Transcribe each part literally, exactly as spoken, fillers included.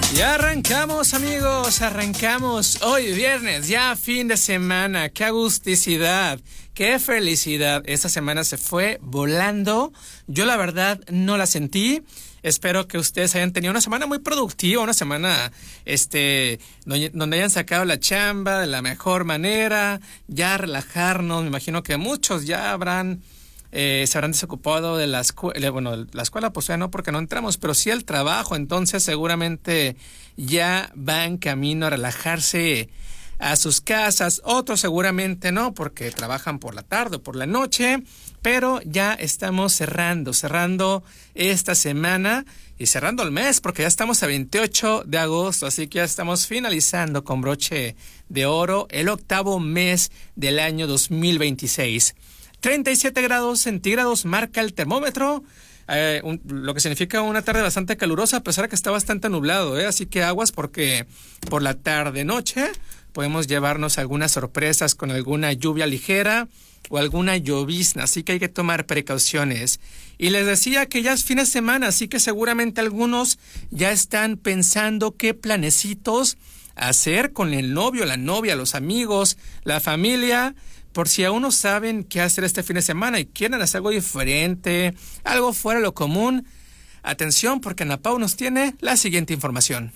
Ya arrancamos, amigos, arrancamos hoy viernes, ya fin de semana. Qué agusticidad, qué felicidad. Esta semana se fue volando. Yo la verdad no la sentí. Espero que ustedes hayan tenido una semana muy productiva, una semana este donde hayan sacado la chamba de la mejor manera, ya relajarnos. Me imagino que muchos ya habrán eh, se habrán desocupado de la escuela. Bueno, la escuela pues ya no, porque no entramos, pero sí el trabajo. Entonces seguramente ya van camino a relajarse a sus casas. Otros seguramente no, porque trabajan por la tarde o por la noche. Pero ya estamos cerrando, cerrando esta semana y cerrando el mes, porque ya estamos a veintiocho de agosto, así que ya estamos finalizando con broche de oro el octavo mes del año dos mil veintiséis. treinta y siete grados centígrados marca el termómetro, eh, un, lo que significa una tarde bastante calurosa, a pesar de que está bastante nublado, ¿eh? Así que aguas, porque por la tarde-noche podemos llevarnos algunas sorpresas con alguna lluvia ligera o alguna llovizna, así que hay que tomar precauciones. Y les decía que ya es fin de semana, así que seguramente algunos ya están pensando qué planecitos hacer con el novio, la novia, los amigos, la familia, por si aún no saben qué hacer este fin de semana y quieren hacer algo diferente, algo fuera de lo común. Atención, porque Ana Pau nos tiene la siguiente información.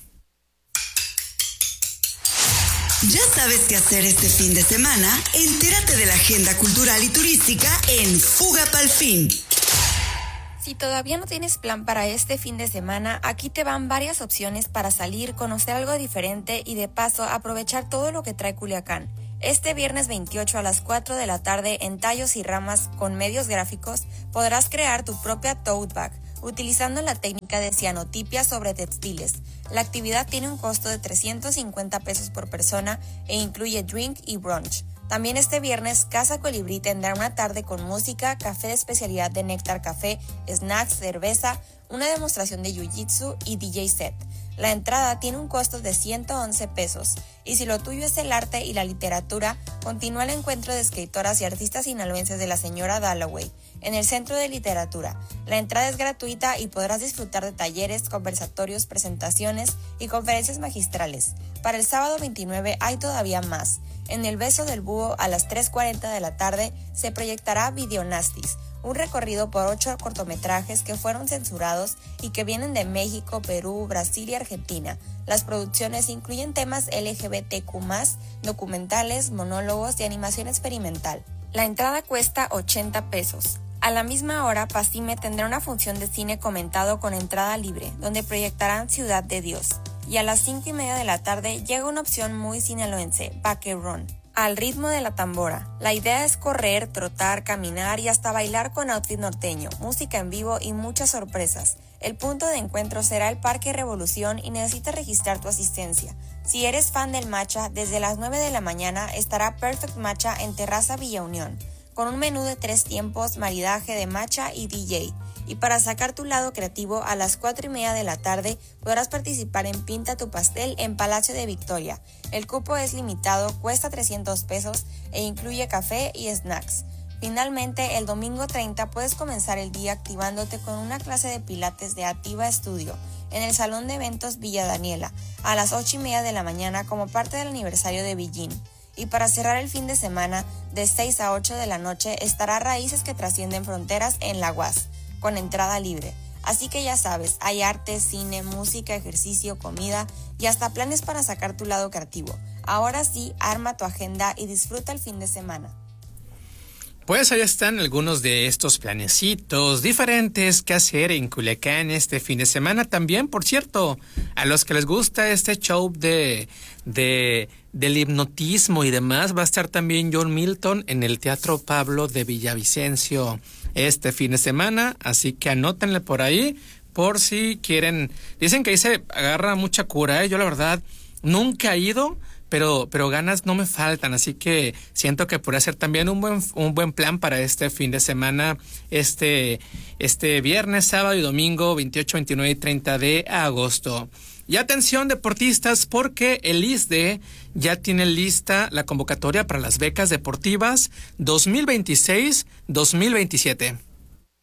¿Ya sabes qué hacer este fin de semana? Entérate de la agenda cultural y turística en Fuga Pa'l Fin. Si todavía no tienes plan para este fin de semana, aquí te van varias opciones para salir, conocer algo diferente y de paso aprovechar todo lo que trae Culiacán. Este viernes veintiocho a las cuatro de la tarde en Tallos y Ramas con medios gráficos podrás crear tu propia tote bag utilizando la técnica de cianotipia sobre textiles. La actividad tiene un costo de trescientos cincuenta pesos por persona e incluye drink y brunch. También este viernes, Casa Colibrí tendrá una tarde con música, café de especialidad de Néctar Café, snacks, cerveza, una demostración de jiu-jitsu y D J set. La entrada tiene un costo de ciento once pesos. Y si lo tuyo es el arte y la literatura, continúa el encuentro de escritoras y artistas sinaloenses de la señora Dalloway en el Centro de Literatura. La entrada es gratuita y podrás disfrutar de talleres, conversatorios, presentaciones y conferencias magistrales. Para el sábado veintinueve hay todavía más. En el Beso del Búho a las tres cuarenta de la tarde se proyectará Videonastis, un recorrido por ocho cortometrajes que fueron censurados y que vienen de México, Perú, Brasil y Argentina. Las producciones incluyen temas L G B T Q más, documentales, monólogos y animación experimental. La entrada cuesta ochenta pesos. A la misma hora, Pacime tendrá una función de cine comentado con entrada libre, donde proyectarán Ciudad de Dios. Y a las cinco y media de la tarde llega una opción muy sinaloense, Vaquerón, al ritmo de la tambora. La idea es correr, trotar, caminar y hasta bailar con outfit norteño, música en vivo y muchas sorpresas. El punto de encuentro será el Parque Revolución y necesitas registrar tu asistencia. Si eres fan del matcha, desde las nueve de la mañana estará Perfect Matcha en Terraza Villa Unión, con un menú de tres tiempos, maridaje de matcha y D J. Y para sacar tu lado creativo, a las cuatro y media de la tarde podrás participar en Pinta tu Pastel en Palacio de Victoria. El cupo es limitado, cuesta trescientos pesos e incluye café y snacks. Finalmente, el domingo treinta puedes comenzar el día activándote con una clase de pilates de Activa Studio en el Salón de Eventos Villa Daniela a las ocho y media de la mañana como parte del aniversario de Villín. Y para cerrar el fin de semana, de seis a ocho de la noche, estará Raíces que Trascienden Fronteras en la U A S, con entrada libre. Así que ya sabes, hay arte, cine, música, ejercicio, comida y hasta planes para sacar tu lado creativo. Ahora sí, arma tu agenda y disfruta el fin de semana. Pues ahí están algunos de estos planecitos diferentes que hacer en Culiacán este fin de semana. También, por cierto, a los que les gusta este show de, de del hipnotismo y demás, va a estar también John Milton en el Teatro Pablo de Villavicencio este fin de semana. Así que anótenle por ahí por si quieren. Dicen que ahí se agarra mucha cura, ¿eh? Yo la verdad nunca he ido, pero pero ganas no me faltan, así que siento que podría ser también un buen un buen plan para este fin de semana, este este viernes, sábado y domingo veintiocho, veintinueve y treinta de agosto. Y atención deportistas, porque el I S S S D E ya tiene lista la convocatoria para las becas deportivas dos mil veintiséis dos mil veintisiete.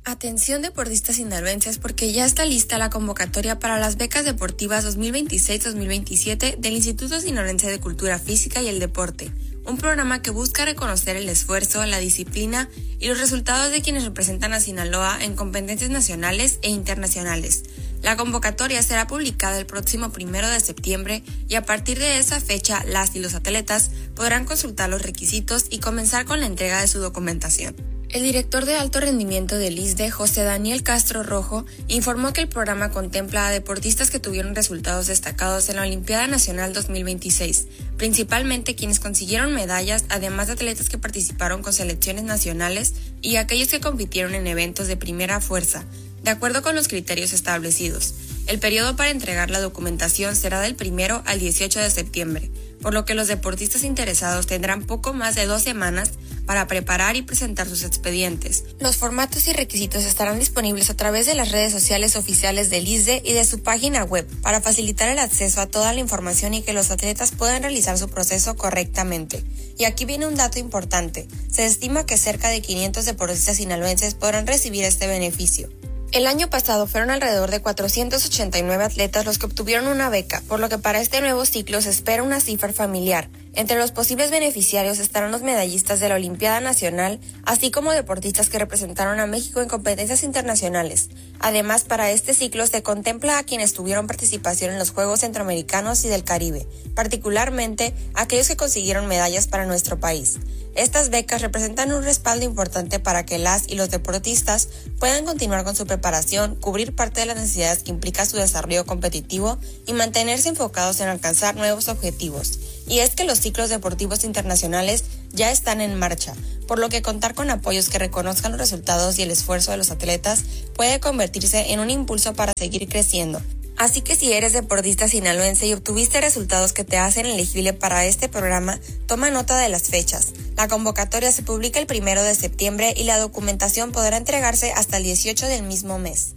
Atención deportistas sinaloenses, porque ya está lista la convocatoria para las becas deportivas dos mil veintiséis dos mil veintisiete del Instituto Sinaloense de Cultura Física y el Deporte, un programa que busca reconocer el esfuerzo, la disciplina y los resultados de quienes representan a Sinaloa en competencias nacionales e internacionales. La convocatoria será publicada el próximo primero de septiembre y a partir de esa fecha las y los atletas podrán consultar los requisitos y comenzar con la entrega de su documentación. El director de alto rendimiento del I S D E, José Daniel Castro Rojo, informó que el programa contempla a deportistas que tuvieron resultados destacados en la Olimpiada Nacional dos mil veintiséis, principalmente quienes consiguieron medallas, además de atletas que participaron con selecciones nacionales y aquellos que compitieron en eventos de primera fuerza, de acuerdo con los criterios establecidos. El periodo para entregar la documentación será del primero al dieciocho de septiembre, por lo que los deportistas interesados tendrán poco más de dos semanas para preparar y presentar sus expedientes. Los formatos y requisitos estarán disponibles a través de las redes sociales oficiales del I S D E y de su página web para facilitar el acceso a toda la información y que los atletas puedan realizar su proceso correctamente. Y aquí viene un dato importante. Se estima que cerca de quinientos deportistas sinaloenses podrán recibir este beneficio. El año pasado fueron alrededor de cuatrocientos ochenta y nueve atletas los que obtuvieron una beca, por lo que para este nuevo ciclo se espera una cifra familiar. Entre los posibles beneficiarios estarán los medallistas de la Olimpiada Nacional, así como deportistas que representaron a México en competencias internacionales. Además, para este ciclo se contempla a quienes tuvieron participación en los Juegos Centroamericanos y del Caribe, particularmente aquellos que consiguieron medallas para nuestro país. Estas becas representan un respaldo importante para que las y los deportistas puedan continuar con su preparación, cubrir parte de las necesidades que implica su desarrollo competitivo y mantenerse enfocados en alcanzar nuevos objetivos. Y es que los ciclos deportivos internacionales ya están en marcha, por lo que contar con apoyos que reconozcan los resultados y el esfuerzo de los atletas puede convertirse en un impulso para seguir creciendo. Así que si eres deportista sinaloense y obtuviste resultados que te hacen elegible para este programa, toma nota de las fechas. La convocatoria se publica el primero de septiembre y la documentación podrá entregarse hasta el dieciocho del mismo mes.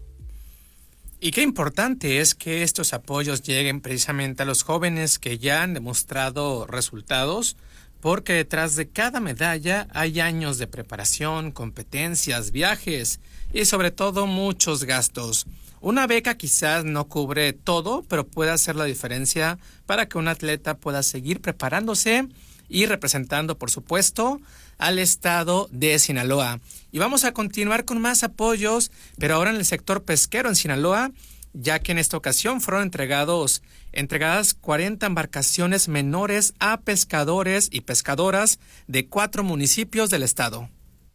Y qué importante es que estos apoyos lleguen precisamente a los jóvenes que ya han demostrado resultados, porque detrás de cada medalla hay años de preparación, competencias, viajes y sobre todo muchos gastos. Una beca quizás no cubre todo, pero puede hacer la diferencia para que un atleta pueda seguir preparándose y representando, por supuesto, al estado de Sinaloa. Y vamos a continuar con más apoyos, pero ahora en el sector pesquero en Sinaloa, ya que en esta ocasión fueron entregados, entregadas cuarenta embarcaciones menores a pescadores y pescadoras de cuatro municipios del estado.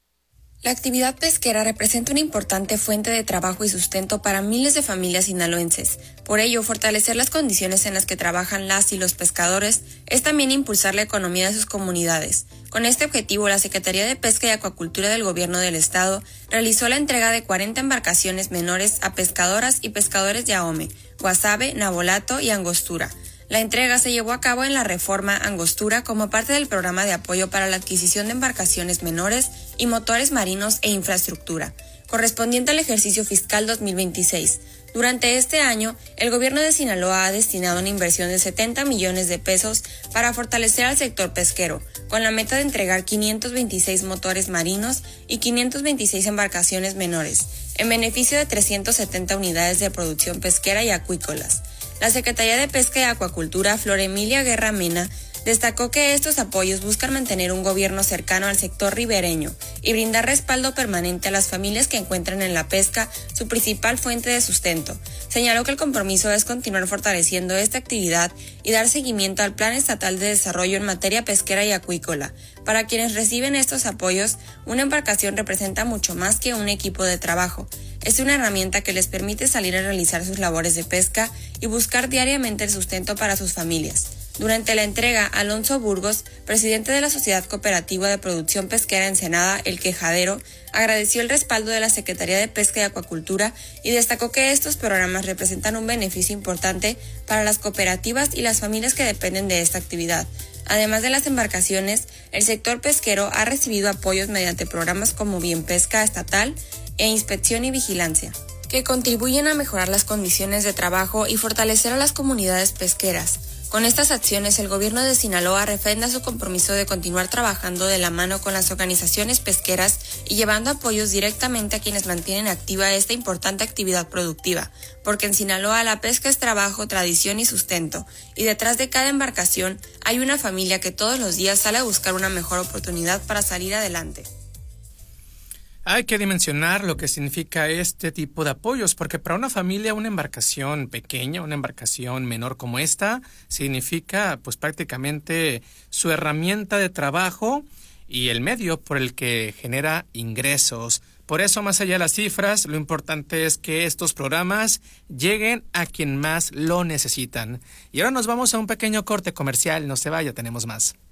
La actividad pesquera representa una importante fuente de trabajo y sustento para miles de familias sinaloenses. Por ello, fortalecer las condiciones en las que trabajan las y los pescadores es también impulsar la economía de sus comunidades. Con este objetivo, la Secretaría de Pesca y Acuacultura del Gobierno del Estado realizó la entrega de cuarenta embarcaciones menores a pescadoras y pescadores de Ahome, Guasave, Nabolato y Angostura. La entrega se llevó a cabo en la Reforma Angostura como parte del programa de apoyo para la adquisición de embarcaciones menores y motores marinos e infraestructura, correspondiente al ejercicio fiscal dos mil veintiséis. Durante este año, el gobierno de Sinaloa ha destinado una inversión de setenta millones de pesos para fortalecer al sector pesquero, con la meta de entregar quinientos veintiséis motores marinos y quinientas veintiséis embarcaciones menores, en beneficio de trescientas setenta unidades de producción pesquera y acuícolas. La Secretaría de Pesca y Acuacultura, Flor Emilia Guerra Mena, destacó que estos apoyos buscan mantener un gobierno cercano al sector ribereño y brindar respaldo permanente a las familias que encuentran en la pesca su principal fuente de sustento. Señaló que el compromiso es continuar fortaleciendo esta actividad y dar seguimiento al Plan Estatal de Desarrollo en materia pesquera y acuícola. Para quienes reciben estos apoyos, una embarcación representa mucho más que un equipo de trabajo. Es una herramienta que les permite salir a realizar sus labores de pesca y buscar diariamente el sustento para sus familias. Durante la entrega, Alonso Burgos, presidente de la Sociedad Cooperativa de Producción Pesquera Ensenada, El Quejadero, agradeció el respaldo de la Secretaría de Pesca y Acuacultura y destacó que estos programas representan un beneficio importante para las cooperativas y las familias que dependen de esta actividad. Además de las embarcaciones, el sector pesquero ha recibido apoyos mediante programas como Bien Pesca Estatal e Inspección y Vigilancia, que contribuyen a mejorar las condiciones de trabajo y fortalecer a las comunidades pesqueras. Con estas acciones, el gobierno de Sinaloa refrenda su compromiso de continuar trabajando de la mano con las organizaciones pesqueras y llevando apoyos directamente a quienes mantienen activa esta importante actividad productiva, porque en Sinaloa la pesca es trabajo, tradición y sustento, y detrás de cada embarcación hay una familia que todos los días sale a buscar una mejor oportunidad para salir adelante. Hay que dimensionar lo que significa este tipo de apoyos, porque para una familia una embarcación pequeña, una embarcación menor como esta, significa pues prácticamente su herramienta de trabajo y el medio por el que genera ingresos. Por eso, más allá de las cifras, lo importante es que estos programas lleguen a quien más lo necesitan. Y ahora nos vamos a un pequeño corte comercial, no se vaya, tenemos más.